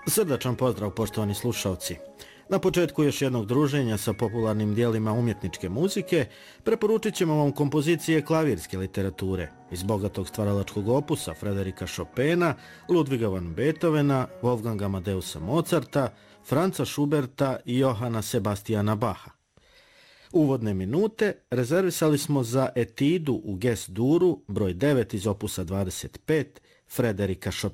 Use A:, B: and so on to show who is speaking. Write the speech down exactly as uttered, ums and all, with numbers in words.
A: Srdačan pozdrav, poštovani slušalci. Na početku još jednog druženja sa popularnim dijelima umjetničke muzike preporučit ćemo vam kompozicije klavirske literature iz bogatog stvaralačkog opusa Frederika Chopina, Ludviga van Beethovena, Wolfganga Amadeusa Mozarta, Franza Schuberta i Johana Sebastiana Bacha. Uvodne minute rezervisali smo za etidu u Ges-duru broj devet iz opusa dvadeset pet Frederika Chopina.